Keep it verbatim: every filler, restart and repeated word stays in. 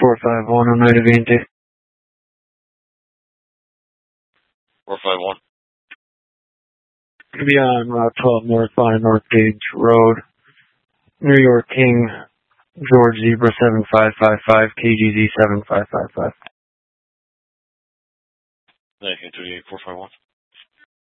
four five one, Oneida Vente. four five one. Be on Route twelve northbound North Gage Road, New York King, George Zebra seven five five five, K G Z seven five five five. nineteen thirty-eight, four five one.